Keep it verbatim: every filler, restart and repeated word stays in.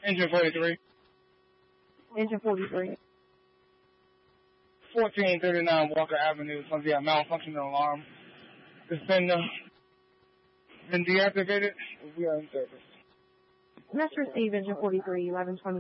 Engine forty-three. Engine forty-three. fourteen thirty-nine Walker Avenue, supposed to be a malfunctioning alarm. It's been, uh, been deactivated. We are in service. Let's receive engine forty-three, eleven twenty.